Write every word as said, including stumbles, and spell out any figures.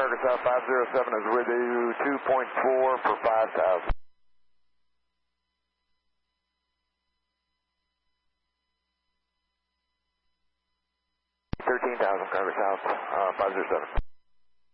Carter South five zero seven is with you, two point four for five thousand. thirteen thousand, Carter South, uh, five zero seven.